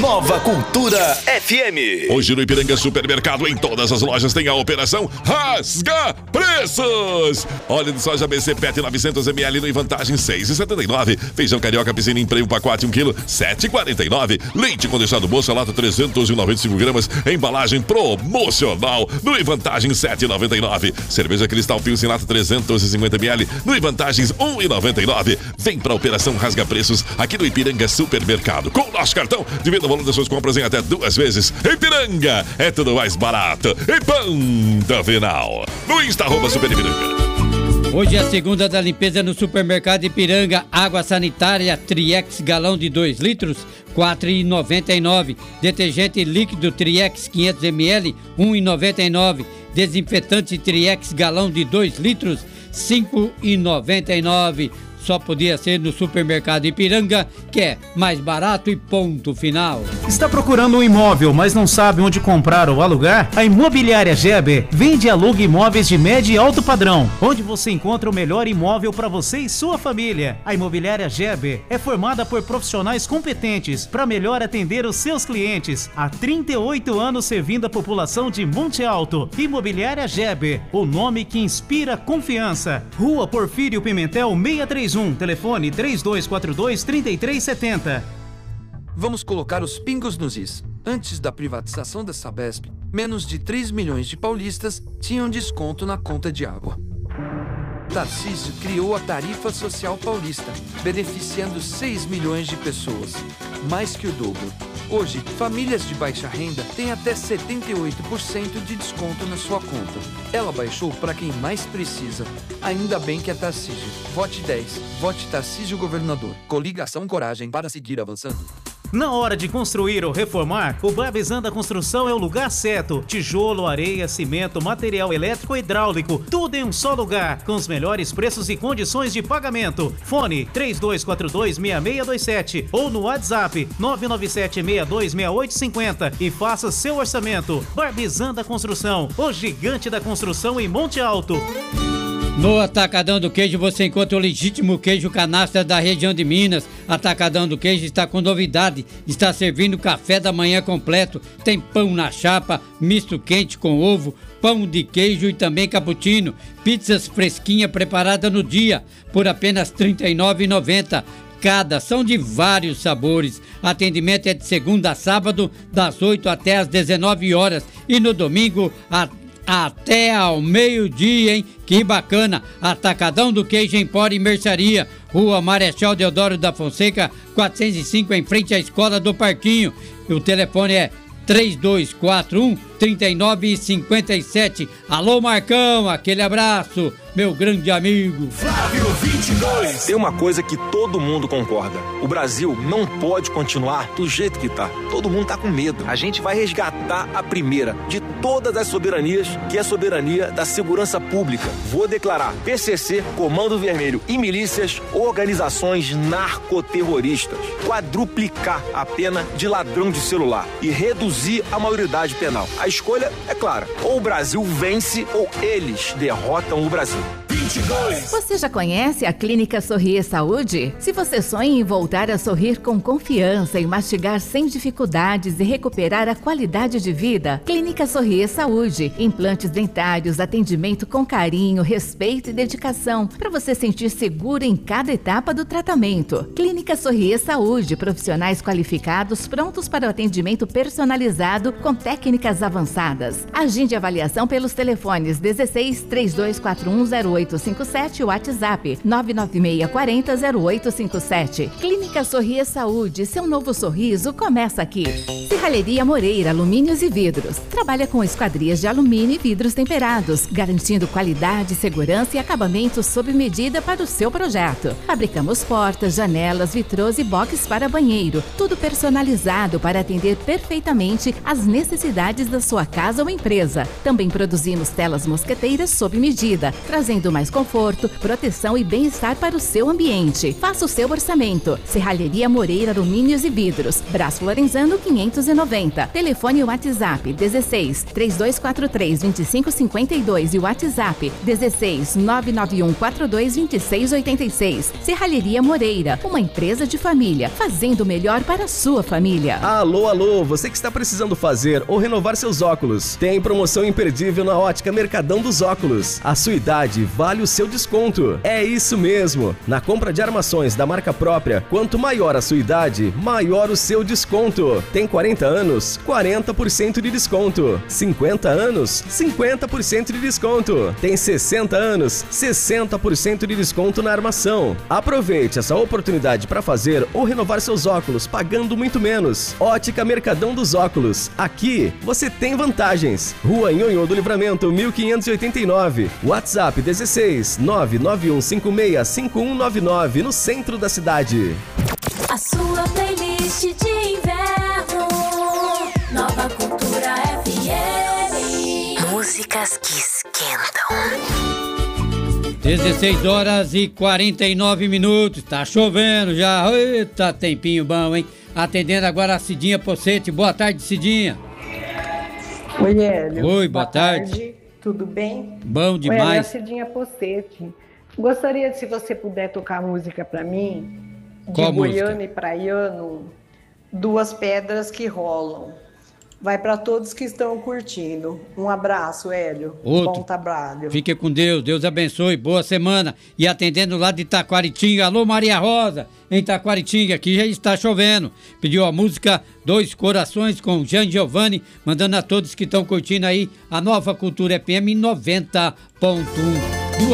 Nova Cultura FM. Hoje no Ipiranga Supermercado, em todas as lojas tem a operação Rasga Preços. Óleo de soja BC PET 900ml no Vantagem 6,79. Feijão carioca piscina em prêmio pacote 1 kg 7,49. Leite condensado moça lata 395 gramas, embalagem promocional no Vantagem 7,99. Cerveja Cristal Pilsen lata 350ml no Vantagens 1,99. Vem pra operação Rasga Preços aqui no Ipiranga Supermercado. Com o nosso cartão, divida o valor das suas compras em até 2 vezes. Ipiranga é tudo mais barato. E ponto final. No Insta @Super Ipiranga. Hoje é a segunda da limpeza no Supermercado Ipiranga. Água sanitária Triex galão de 2 litros, R$ 4,99. Detergente líquido Triex 500ml, R$ 1,99. Desinfetante Triex galão de 2 litros, R$ 5,99. Só podia ser no Supermercado Ipiranga, que é mais barato e ponto final. Está procurando um imóvel, mas não sabe onde comprar ou alugar? A Imobiliária Geber vende e aluga imóveis de médio e alto padrão, onde você encontra o melhor imóvel para você e sua família. A Imobiliária Geber é formada por profissionais competentes para melhor atender os seus clientes. Há 38 anos servindo a população de Monte Alto. Imobiliária Geber, o nome que inspira confiança. Rua Porfírio Pimentel 631. Telefone 3242-3370. Vamos colocar os pingos nos is. Antes da privatização da Sabesp, menos de 3 milhões de paulistas tinham desconto na conta de água. Tarcísio criou a Tarifa Social Paulista, beneficiando 6 milhões de pessoas, mais que o dobro. Hoje, famílias de baixa renda têm até 78% de desconto na sua conta. Ela baixou para quem mais precisa. Ainda bem que é Tarcísio. Vote 10. Vote Tarcísio Governador. Coligação Coragem para seguir avançando. Na hora de construir ou reformar, o Barbizan Construção é o lugar certo. Tijolo, areia, cimento, material elétrico e hidráulico, tudo em um só lugar, com os melhores preços e condições de pagamento. Fone 3242-6627 ou no WhatsApp 997-626850 e faça seu orçamento. Barbizan Construção, o gigante da construção em Monte Alto. No Atacadão do Queijo você encontra o legítimo queijo canastra da região de Minas. Atacadão do Queijo está com novidade, está servindo café da manhã completo, tem pão na chapa, misto quente com ovo, pão de queijo e também cappuccino, pizzas fresquinha preparada no dia, por apenas R$ 39,90. Cada, são de vários sabores. Atendimento é de segunda a sábado, das 8 até às 19 horas e no domingo até ao meio-dia, hein? Que bacana! Atacadão do Queijo Empório e Mercearia, Rua Marechal Deodoro da Fonseca, 405, em frente à Escola do Parquinho. E o telefone é 3241-3957. Alô, Marcão, aquele abraço, meu grande amigo. Flávio 22. Tem uma coisa que todo mundo concorda: o Brasil não pode continuar do jeito que tá. Todo mundo tá com medo. A gente vai resgatar a primeira de todas as soberanias, que é a soberania da segurança pública. Vou declarar PCC, Comando Vermelho e milícias organizações narcoterroristas. Quadruplicar a pena de ladrão de celular e reduzir a maioridade penal. A escolha é clara: ou o Brasil vence ou eles derrotam o Brasil. 22. Você já conhece a Clínica Sorrir Saúde? Se você sonha em voltar a sorrir com confiança e mastigar sem dificuldades e recuperar a qualidade de vida, Clínica Sorrir Saúde. Implantes dentários, atendimento com carinho, respeito e dedicação, para você sentir seguro em cada etapa do tratamento. Clínica Sorrir Saúde, profissionais qualificados prontos para o atendimento personalizado com técnicas avançadas. Agende avaliação pelos telefones 16 3241 0857 e WhatsApp 99640 0857. Clínica Sorrir Saúde, seu novo sorriso começa aqui. Serralheria Moreira, alumínios e vidros. Trabalha com esquadrias de alumínio e vidros temperados, garantindo qualidade, segurança e acabamento sob medida para o seu projeto. Fabricamos portas, janelas, vitrôs e boxes para banheiro, tudo personalizado para atender perfeitamente às necessidades da sua casa ou empresa. Também produzimos telas mosqueteiras sob medida, trazendo uma mais conforto, proteção e bem-estar para o seu ambiente. Faça o seu orçamento. Serralheria Moreira Alumínios e Vidros, Brás Lorenzano 590. Telefone WhatsApp 16 3243 2552 e WhatsApp 16 991 42 2686. Serralheria Moreira, uma empresa de família, fazendo o melhor para a sua família. Alô, alô, você que está precisando fazer ou renovar seus óculos. Tem promoção imperdível na Ótica Mercadão dos Óculos. A sua idade vale o seu desconto. É isso mesmo. Na compra de armações da marca própria, quanto maior a sua idade, maior o seu desconto. Tem 40 anos, 40% de desconto. 50 anos, 50% de desconto. Tem 60 anos, 60% de desconto na armação. Aproveite essa oportunidade para fazer ou renovar seus óculos pagando muito menos. Ótica Mercadão dos Óculos. Aqui você tem vantagens. Rua Nhonhô do Livramento, 1589. WhatsApp 16 99156 5199 no centro da cidade. A sua playlist de inverno. Nova Cultura FM. Músicas que esquentam. 16 horas e 49 minutos. Tá chovendo já. Eita, tempinho bom, hein? Atendendo agora a Cidinha Pocete. Boa tarde, Cidinha. Oi, Hélio. Oi, boa tarde. Tudo bem? Bom demais. Oi, Hélio, é a Cidinha Pocete. Gostaria, se você puder tocar música pra mim, Qual de música? Goiano e Praiano, Duas Pedras que Rolam. Vai para todos que estão curtindo. Um abraço, Hélio. Outro. Bom trabalho. Fique com Deus, Deus abençoe, boa semana. E atendendo lá de Taquaritinga, alô Maria Rosa, em Taquaritinga, que já está chovendo. Pediu a música Dois Corações com Jean Giovanni, mandando a todos que estão curtindo aí a Nova Cultura FM 90.1.